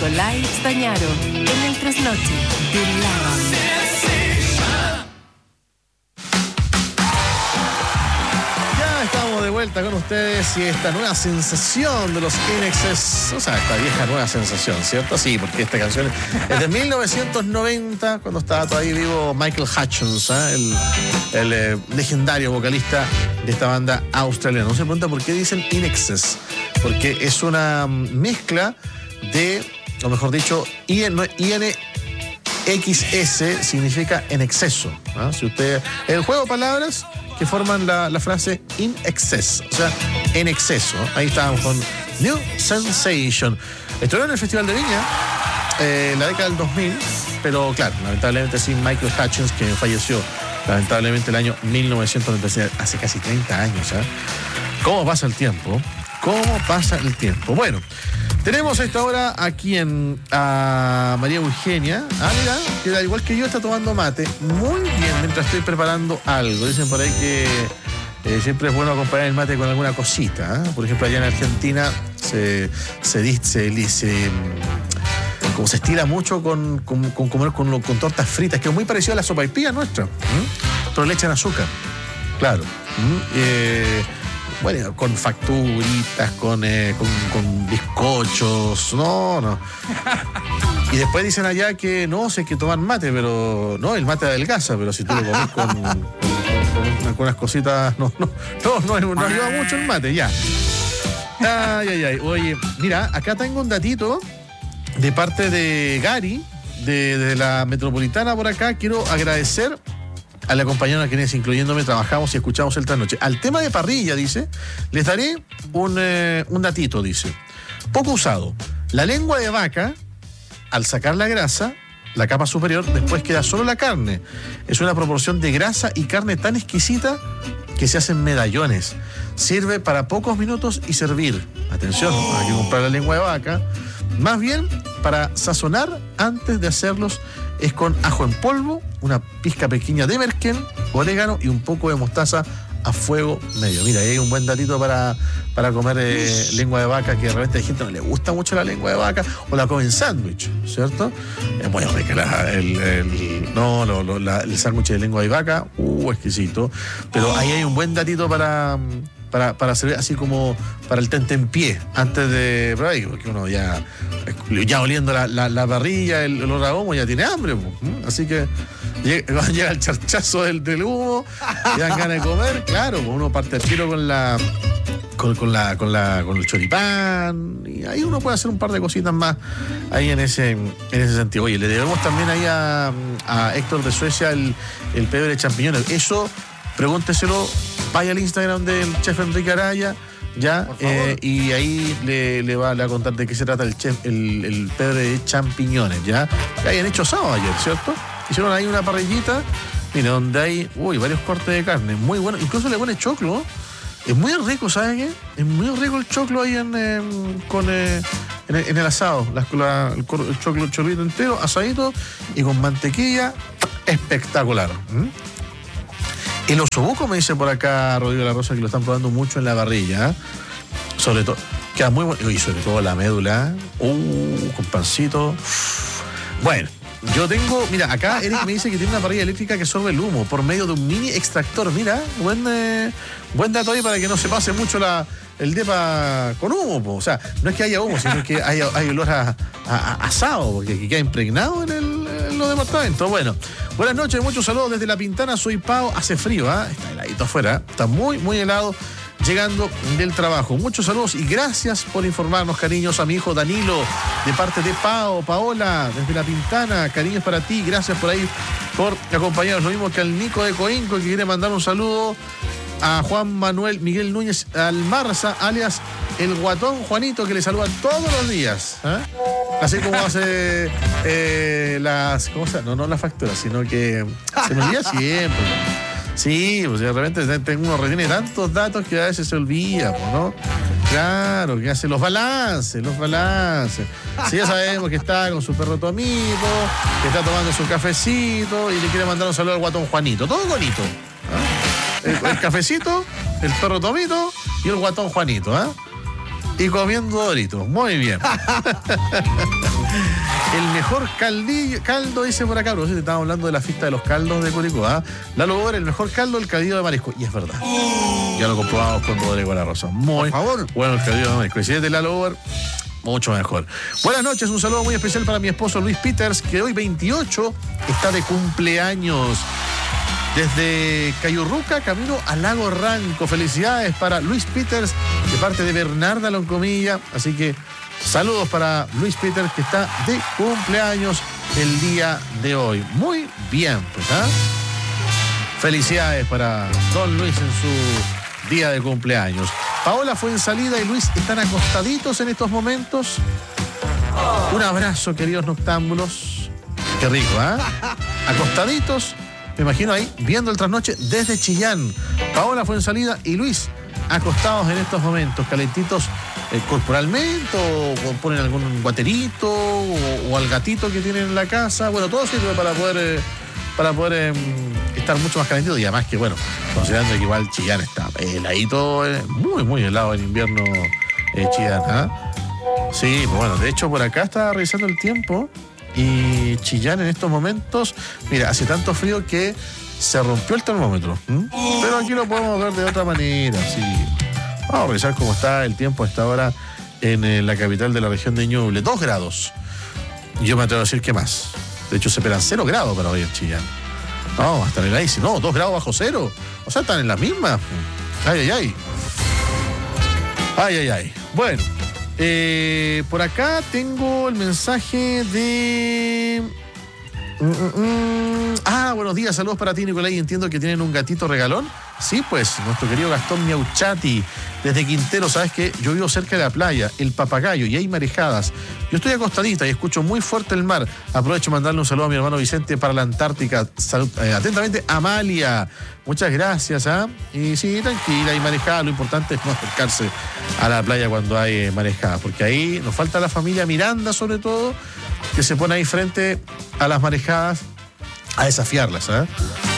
Nicolai Stagnaro en el trasnoche de la radio. Estamos de vuelta con ustedes y esta nueva sensación de los INXS, o sea, esta vieja nueva sensación, ¿cierto? Sí, porque esta canción es de 1990, cuando estaba todavía vivo Michael Hutchence, el legendario vocalista de esta banda australiana. No se pregunta por qué dicen INXS, porque es una mezcla de, o mejor dicho, INXS significa en exceso, ¿no? Si usted, el juego de palabras que forman la frase in excess, o sea, en exceso. Ahí estábamos con New Sensation. Estuvieron en el Festival de Viña la década del 2000, pero claro, lamentablemente sin Michael Hutchence, que falleció lamentablemente el año 1996, hace casi 30 años. ¿Cómo pasa el tiempo? ¿Cómo pasa el tiempo? Bueno, tenemos a esta hora aquí a María Eugenia. Mira, que al igual que yo está tomando mate. Muy bien, mientras estoy preparando algo. Dicen por ahí que siempre es bueno acompañar el mate con alguna cosita. Por ejemplo, allá en Argentina como se estila mucho con comer con tortas fritas, que es muy parecido a la sopaipilla nuestra. Pero le echan azúcar, claro. Bueno, con facturitas, con bizcochos, no. Y después dicen allá que no, sé que toman mate, pero no, el mate adelgaza, pero si tú lo comes con algunas cositas, no ayuda mucho el mate, ya. Ay. Oye, mira, acá tengo un datito de parte de Gary, de la Metropolitana por acá. Quiero agradecer a la compañera a quienes, incluyéndome, trabajamos y escuchamos el trasnoche. Al tema de parrilla, dice, les daré un datito, dice. Poco usado. La lengua de vaca, al sacar la grasa, la capa superior, después queda solo la carne. Es una proporción de grasa y carne tan exquisita que se hacen medallones. Sirve para pocos minutos y servir. Atención, no hay que comprar la lengua de vaca. Más bien, para sazonar antes de hacerlos, es con ajo en polvo, una pizca pequeña de merquén, orégano y un poco de mostaza a fuego medio. Mira, ahí hay un buen datito para comer lengua de vaca, que de repente hay gente que no le gusta mucho la lengua de vaca, o la comen sándwich, ¿cierto? Es muy rica el sándwich de lengua de vaca, exquisito. Pero ahí hay un buen datito para servir así como para el tentempié antes de probar, porque uno ya oliendo la parrilla, el olor a humo, ya tiene hambre, así que cuando llega el charchazo del humo y dan ganas de comer, claro, uno parte al tiro con el choripán, y ahí uno puede hacer un par de cositas más ahí en ese sentido. Oye, le debemos también ahí a Héctor de Suecia el pebre de champiñones. Eso, pregúnteselo, vaya al Instagram del chef Enrique Araya, ya, y ahí le va a contar de qué se trata el pebre de champiñones, ya. Que hayan hecho sábado ayer, ¿cierto? Hicieron ahí una parrillita, mira, donde hay varios cortes de carne, muy bueno, incluso le pone choclo. Es muy rico, ¿sabes qué? Es muy rico el choclo ahí en el asado. El choclito entero, asadito y con mantequilla, espectacular. El osobuco, me dice por acá Rodrigo de la Rosa, que lo están probando mucho en la parrilla. Sobre todo, queda muy bueno. Y sobre todo la médula, con pancito. Bueno, yo tengo, mira, acá Eric me dice que tiene una parrilla eléctrica que absorbe el humo por medio de un mini extractor. Mira, buen dato ahí para que no se pase mucho el depa con humo, po. O sea, no es que haya humo, sino que hay olor a asado, porque queda impregnado en los departamentos. Bueno, buenas noches, muchos saludos desde La Pintana. Soy Pao, hace frío, está heladito afuera, está muy, muy helado. Llegando del trabajo. Muchos saludos y gracias por informarnos, cariños, a mi hijo Danilo, de parte de Paola, desde La Pintana. Cariños para ti, gracias por ahí, por acompañarnos. Lo mismo que al Nico de Coinco, que quiere mandar un saludo a Juan Manuel Miguel Núñez Almarza, alias el Guatón Juanito, que le saluda todos los días. Así como hace no las facturas, sino que se me olvida siempre. Sí, pues de repente uno retiene tantos datos que a veces se olvida, ¿no? Claro, que hace los balances. Sí, ya sabemos que está con su perro Tomito, que está tomando su cafecito y le quiere mandar un saludo al Guatón Juanito. Todo bonito. El cafecito, el perro Tomito y el Guatón Juanito. Y comiendo Doritos. Muy bien. El mejor caldo, dice por acá, no sé si estamos hablando de la fiesta de los caldos de Curicó, ¿ah? Lalo Bober, el mejor caldo, el caldillo de marisco. Y es verdad. Ya lo comprobamos con Rodrigo La Rosa. Muy Por favor. bueno el caldillo de marisco. Y si es de Lalo Bober, mucho mejor. Buenas noches, un saludo muy especial para mi esposo Luis Peters, que hoy 28 está de cumpleaños. Desde Cayurruca, camino a Lago Ranco. Felicidades para Luis Peters, de parte de Bernarda Loncomilla. Así que saludos para Luis Peters, que está de cumpleaños el día de hoy. Muy bien, pues, ¿ah? Felicidades para don Luis en su día de cumpleaños. Paola Fuensalida y Luis están acostaditos en estos momentos. Un abrazo, queridos noctámbulos. Qué rico, ¿ah? Acostaditos. Me imagino ahí viendo el trasnoche desde Chillán. Paola Fuensalida y Luis acostados en estos momentos, calentitos corporalmente, o ponen algún guaterito o al gatito que tienen en la casa. Bueno, todo sirve para poder estar mucho más calentito. Y además que, bueno, considerando que igual Chillán está heladito, muy, muy helado en invierno, Chillán, ¿ah? Sí, pues bueno, de hecho por acá estaba revisando el tiempo. Y Chillán en estos momentos, mira, hace tanto frío que se rompió el termómetro. Pero aquí lo podemos ver de otra manera, sí. Vamos a revisar cómo está el tiempo a esta hora en la capital de la región de Ñuble. 2 grados. Y yo me atrevo a decir que más. De hecho, se esperan 0 grados para hoy en Chillán. No, hasta en el aire. No, 2 grados bajo cero. O sea, están en la misma. Ay, ay, ay. Ay, ay, ay. Bueno. Por acá tengo el mensaje de... buenos días, saludos para ti, Nicolás. Y entiendo que tienen un gatito regalón. Sí, pues, nuestro querido Gastón Miauchati, desde Quintero. Sabes que yo vivo cerca de la playa, el Papagayo, y hay marejadas. Yo estoy acostadita y escucho muy fuerte el mar. Aprovecho de mandarle un saludo a mi hermano Vicente para la Antártica. Salud, atentamente, Amalia. Muchas gracias, ¿ah? Y sí, tranquila, hay marejada. Lo importante es no acercarse a la playa cuando hay marejada, porque ahí nos falta la familia Miranda, sobre todo, que se pone ahí frente a las marejadas a desafiarlas, ¿eh?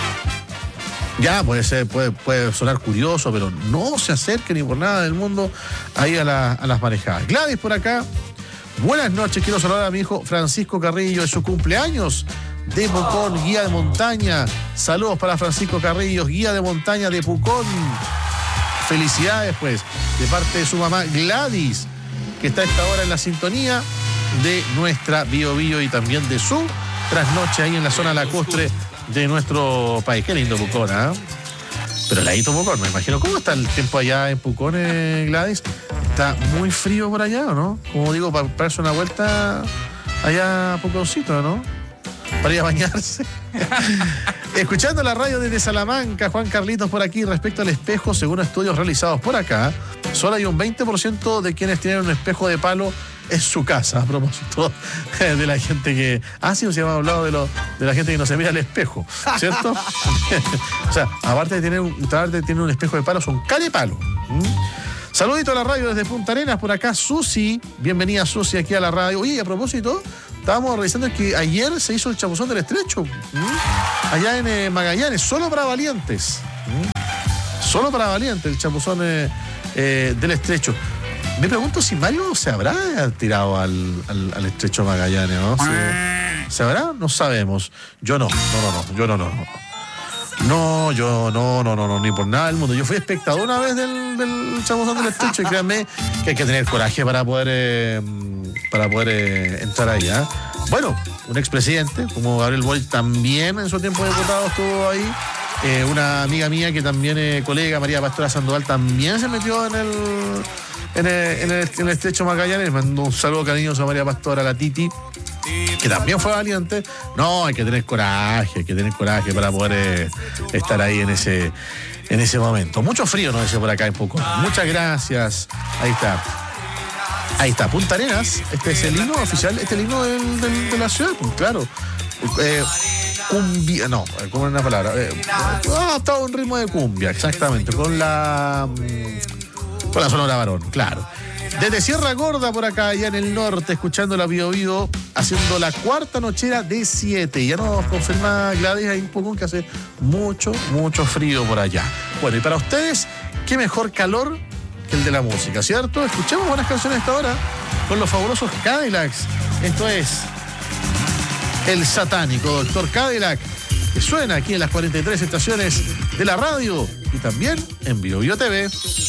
Ya puede sonar curioso, pero no se acerque ni por nada del mundo ahí a las marejadas. Gladys por acá. Buenas noches, quiero saludar a mi hijo Francisco Carrillo, es su cumpleaños de Pucón, guía de montaña. Saludos para Francisco Carrillo, guía de montaña de Pucón. Felicidades, pues, de parte de su mamá Gladys, que está a esta hora en la sintonía de nuestra Bio Bio y también de su trasnoche ahí en la zona lacustre de nuestro país. Qué lindo Pucón, ¿ah? Pero heladito Pucón, me imagino. ¿Cómo está el tiempo allá en Pucón, Gladys? ¿Está muy frío por allá o no? Como digo, para darse una vuelta allá a Puconcito, ¿no? Para ir a bañarse. Escuchando la radio desde Salamanca, Juan Carlitos por aquí. Respecto al espejo, según estudios realizados por acá, solo hay un 20% de quienes tienen un espejo de palo en su casa, a propósito de la gente que... sí, nos hemos hablado de la gente que no se mira al espejo, ¿cierto? O sea, aparte de tener un espejo de palo, son carepalo. Saludito a la radio desde Punta Arenas, por acá Susi. Bienvenida Susi aquí a la radio. Oye, a propósito, estábamos revisando que ayer se hizo el Chapuzón del Estrecho, allá en Magallanes, solo para valientes. Solo para valientes el Chapuzón del Estrecho. Me pregunto si Mario se habrá tirado al Estrecho Magallanes, ¿no? ¿Se habrá? No sabemos. Yo no, ni por nada del mundo. Yo fui espectador una vez del Chapuzón del Estrecho y créanme que hay que tener coraje para poder entrar ahí, ¿eh? Bueno, un expresidente como Gabriel Boric también en su tiempo de diputado estuvo ahí. Una amiga mía que también colega, María Pastora Sandoval, también se metió en el Estrecho Magallanes. Mando un saludo cariñoso a María Pastora, la Titi, que también fue valiente. No, hay que tener coraje para poder estar ahí en ese momento. Mucho frío, no dice por acá en Pucón. Muchas gracias. Ahí está, Punta Arenas. Este es el himno oficial, el himno de la ciudad, pues, claro. Cumbia, no, ¿cómo es una palabra? Todo un ritmo de cumbia, exactamente, con la Sonora Varón, claro. Desde Sierra Gorda, por acá, allá en el norte, escuchando la Bio Bio, haciendo la cuarta nochera de 7. Ya nos confirma Gladys ahí un poco que hace mucho frío por allá. Bueno, y para ustedes, qué mejor calor que el de la música, ¿cierto? Escuchemos buenas canciones hasta ahora con los fabulosos Cadillacs. Esto es el satánico Doctor Cadillac, que suena aquí en las 43 estaciones de la radio y también en Bio Bio TV.